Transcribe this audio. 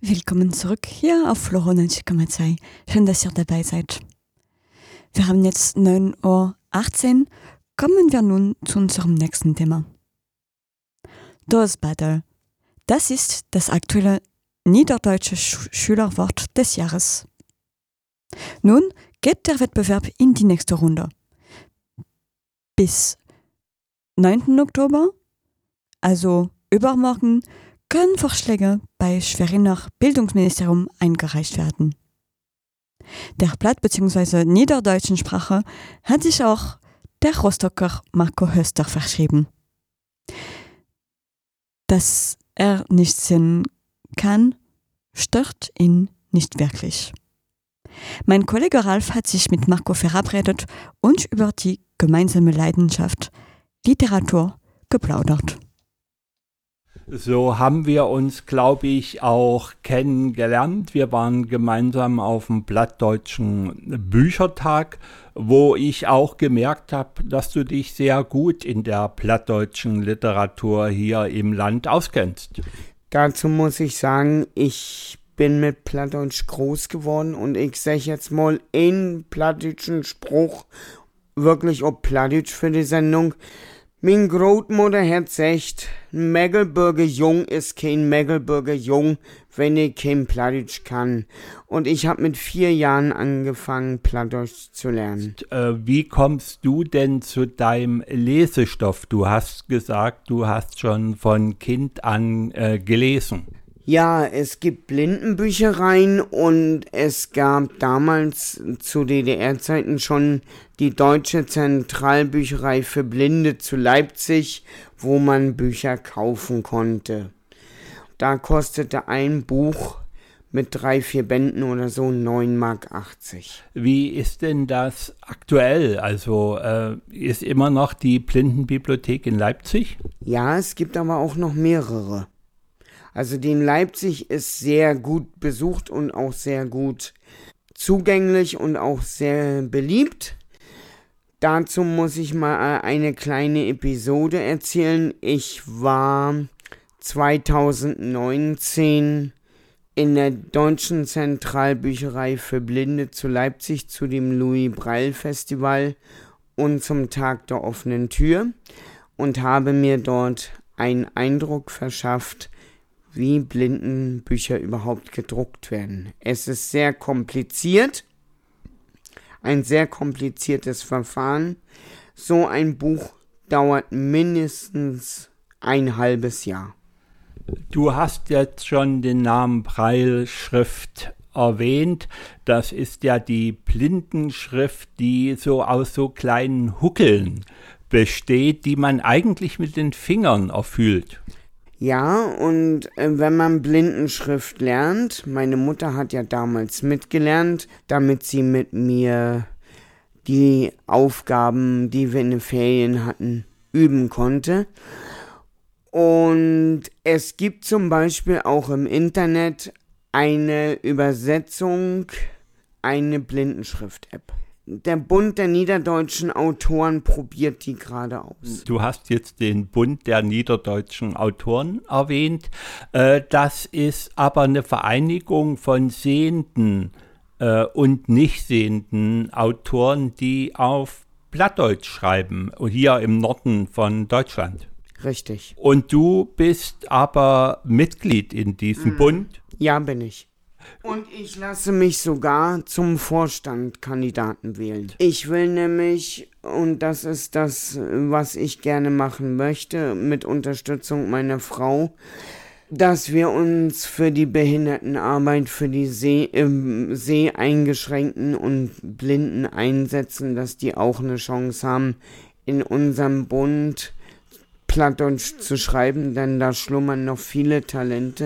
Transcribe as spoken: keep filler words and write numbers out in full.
Willkommen zurück hier auf Flora neunzig Komma zwei. Schön, dass ihr dabei seid. Wir haben jetzt neun Uhr achtzehn. Kommen wir nun zu unserem nächsten Thema. Das Battle. Das ist das aktuelle niederdeutsche Sch- Schülerwort des Jahres. Nun geht der Wettbewerb in die nächste Runde. Bis neunten Oktober, also übermorgen, können Vorschläge bei Schweriner Bildungsministerium eingereicht werden. Der Platt- bzw. niederdeutschen Sprache hat sich auch der Rostocker Marco Höster verschrieben. Dass er nicht sehen kann, stört ihn nicht wirklich. Mein Kollege Ralf hat sich mit Marco verabredet und über die gemeinsame Leidenschaft Literatur geplaudert. So haben wir uns, glaube ich, auch kennengelernt. Wir waren gemeinsam auf dem Plattdeutschen Büchertag, wo ich auch gemerkt habe, dass du dich sehr gut in der plattdeutschen Literatur hier im Land auskennst. Dazu muss ich sagen, ich bin mit Plattdeutsch groß geworden und ich sage jetzt mal einen plattdeutschen Spruch, wirklich auch Plattdeutsch für die Sendung. Mein Großmutter hat gesagt, ein Mecklenburger Jung ist kein Mecklenburger Jung, wenn er kein Plattdeutsch kann. Und ich habe mit vier Jahren angefangen, Plattdeutsch zu lernen. Äh, wie kommst du denn zu deinem Lesestoff? Du hast gesagt, du hast schon von Kind an äh, gelesen. Ja, es gibt Blindenbüchereien und es gab damals zu D D R-Zeiten schon die Deutsche Zentralbücherei für Blinde zu Leipzig, wo man Bücher kaufen konnte. Da kostete ein Buch mit drei, vier Bänden oder so neun Mark achtzig. Wie ist denn das aktuell? Also äh, ist immer noch die Blindenbibliothek in Leipzig? Ja, es gibt aber auch noch mehrere. Also die in Leipzig ist sehr gut besucht und auch sehr gut zugänglich und auch sehr beliebt. Dazu muss ich mal eine kleine Episode erzählen. Ich war zwanzig neunzehn in der Deutschen Zentralbücherei für Blinde zu Leipzig zu dem Louis Braille Festival und zum Tag der offenen Tür und habe mir dort einen Eindruck verschafft, wie Blindenbücher überhaupt gedruckt werden. Es ist sehr kompliziert, ein sehr kompliziertes Verfahren. So ein Buch dauert mindestens ein halbes Jahr. Du hast jetzt schon den Namen Braille-Schrift erwähnt. Das ist ja die Blindenschrift, die so aus so kleinen Huckeln besteht, die man eigentlich mit den Fingern erfüllt. Ja, und äh, wenn man Blindenschrift lernt, meine Mutter hat ja damals mitgelernt, damit sie mit mir die Aufgaben, die wir in den Ferien hatten, üben konnte. Und es gibt zum Beispiel auch im Internet eine Übersetzung, eine Blindenschrift-App. Der Bund der niederdeutschen Autoren probiert die gerade aus. Du hast jetzt den Bund der niederdeutschen Autoren erwähnt. Äh, das ist aber eine Vereinigung von sehenden äh, und nicht sehenden Autoren, die auf Plattdeutsch schreiben, hier im Norden von Deutschland. Richtig. Und du bist aber Mitglied in diesem mhm. Bund? Ja, bin ich. Und ich lasse mich sogar zum Vorstand Kandidaten wählen. Ich will nämlich, und das ist das, was ich gerne machen möchte, mit Unterstützung meiner Frau, dass wir uns für die Behindertenarbeit, für die Seh, äh, Seheingeschränkten und Blinden einsetzen, dass die auch eine Chance haben, in unserem Bund Plattdeutsch zu schreiben, denn da schlummern noch viele Talente.